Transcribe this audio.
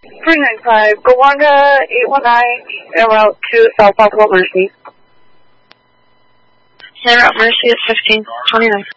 395, Golonga 819, en route to South Buffalo Mercy. En route Mercy at 1529.